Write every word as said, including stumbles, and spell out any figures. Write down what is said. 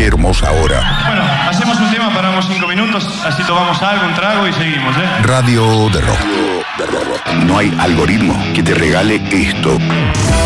Qué hermosa hora. Bueno, hacemos un tema, paramos cinco minutos, así tomamos algo, un trago y seguimos, ¿eh? Radio de Rock. No hay algoritmo que te regale esto.